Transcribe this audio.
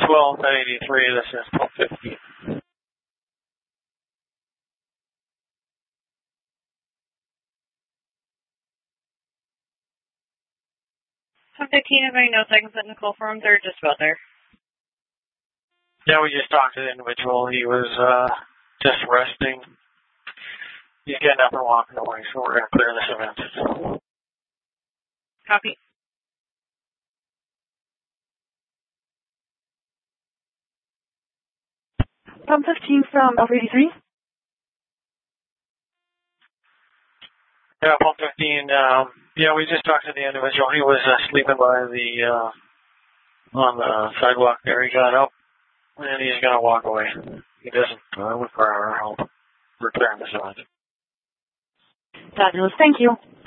12 at 83, this is 1250. I'm 15, have any notes I can put in the call forms, or just about there? Yeah, we just talked to the individual. He was just resting. He's getting up and walking away, so we're going to clear this event. Copy. Tom 15 from Alpha 83. Yeah, Pump 15. Yeah, we just talked to the individual. He was sleeping by on the sidewalk there. He got up, and he's going to walk away. He doesn't require our help. We're clearing this event. Fabulous. Thank you.